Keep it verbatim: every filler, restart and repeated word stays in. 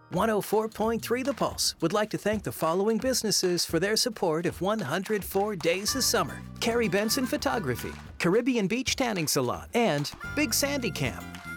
one oh four point three The Pulse would like to thank the following businesses for their support of one hundred four Days of Summer: Carrie Benson Photography, Caribbean Beach Tanning Salon, and Big Sandy Camp.